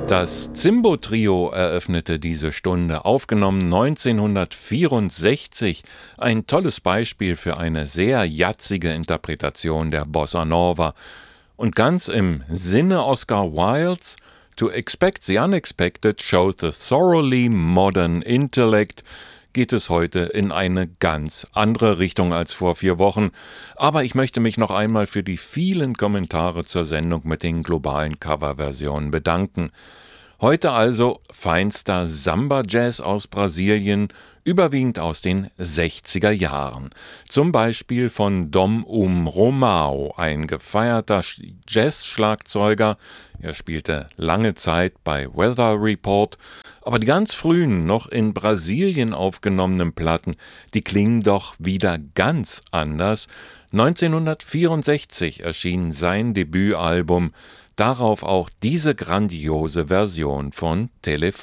Das Zimbo-Trio eröffnete diese Stunde, aufgenommen 1964, ein tolles Beispiel für eine sehr jazzige Interpretation der Bossa Nova. Und ganz im Sinne Oscar Wildes, To expect the unexpected shows a thoroughly modern intellect, geht es heute in eine ganz andere Richtung als vor 4 Wochen. Aber ich möchte mich noch einmal für die vielen Kommentare zur Sendung mit den globalen Coverversionen bedanken. Heute also feinster Samba-Jazz aus Brasilien, überwiegend aus den 60er Jahren. Zum Beispiel von Dom Romao, ein gefeierter Jazz-Schlagzeuger. Er spielte lange Zeit bei Weather Report, aber die ganz frühen, noch in Brasilien aufgenommenen Platten, die klingen doch wieder ganz anders. 1964 erschien sein Debütalbum, darauf auch diese grandiose Version von Telefon.